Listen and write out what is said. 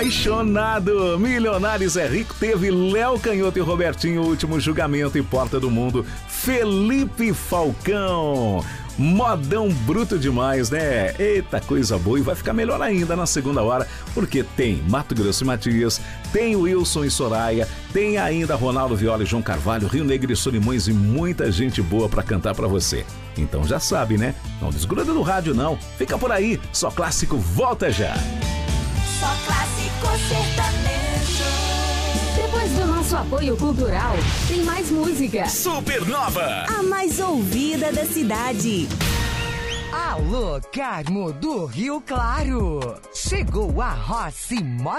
Apaixonado, Milionários é Rico teve Léo Canhoto e Robertinho, Último Julgamento e Porta do Mundo, Felipe Falcão. Modão bruto demais, né? Eita, coisa boa. E vai ficar melhor ainda na segunda hora, porque tem Mato Grosso e Matias, tem Wilson e Soraya, tem ainda Ronaldo Viola e João Carvalho, Rio Negro e Solimões e muita gente boa pra cantar pra você. Então já sabe, né? Não desgruda do rádio não, fica por aí, Só Clássico volta já. Só Clássico Sertanejo. Depois do nosso apoio cultural, tem mais música. Supernova, A mais ouvida da cidade. Alô, Carmo do Rio Claro. Chegou a Rossi